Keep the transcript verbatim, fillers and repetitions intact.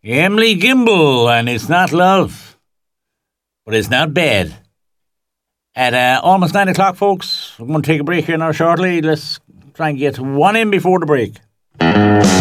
Emily Gimble, and It's Not Love, but it's not bad. At uh, almost nine o'clock, folks, we're going to take a break here now shortly. Let's try and get one in before the break.